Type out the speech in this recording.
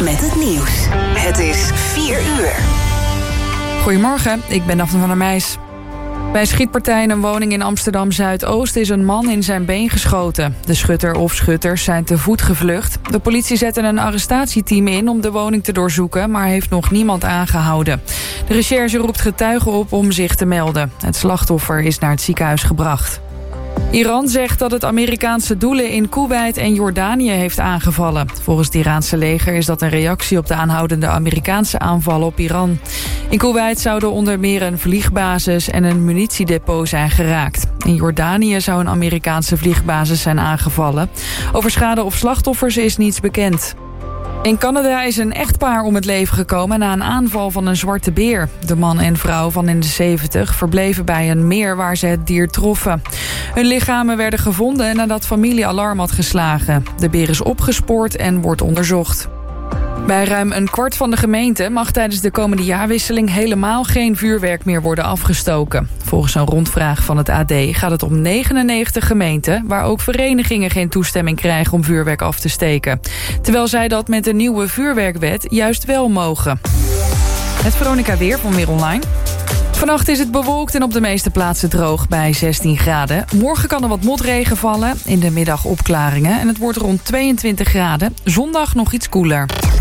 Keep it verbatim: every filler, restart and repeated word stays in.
met het nieuws. Het is vier uur. Goedemorgen, ik ben Daphne van der Meijs. Bij een schietpartij in een woning in Amsterdam-Zuidoost is een man in zijn been geschoten. De schutter of schutters zijn te voet gevlucht. De politie zette een arrestatieteam in om de woning te doorzoeken, maar heeft nog niemand aangehouden. De recherche roept getuigen op om zich te melden. Het slachtoffer is naar het ziekenhuis gebracht. Iran zegt dat het Amerikaanse doelen in Koeweit en Jordanië heeft aangevallen. Volgens het Iraanse leger is dat een reactie op de aanhoudende Amerikaanse aanvallen op Iran. In Koeweit zouden onder meer een vliegbasis en een munitiedepot zijn geraakt. In Jordanië zou een Amerikaanse vliegbasis zijn aangevallen. Over schade of slachtoffers is niets bekend. In Canada is een echtpaar om het leven gekomen na een aanval van een zwarte beer. De man en vrouw van in de zeventig verbleven bij een meer waar ze het dier troffen. Hun lichamen werden gevonden nadat familie alarm had geslagen. De beer is opgespoord en wordt onderzocht. Bij ruim een kwart van de gemeenten mag tijdens de komende jaarwisseling helemaal geen vuurwerk meer worden afgestoken. Volgens een rondvraag van het A D gaat het om negenennegentig gemeenten, waar ook verenigingen geen toestemming krijgen om vuurwerk af te steken. Terwijl zij dat met de nieuwe vuurwerkwet juist wel mogen. Het Veronica Weer van Weer Online. Vannacht is het bewolkt en op de meeste plaatsen droog bij zestien graden. Morgen kan er wat motregen vallen, in de middag opklaringen en het wordt rond tweeëntwintig graden. Zondag nog iets koeler.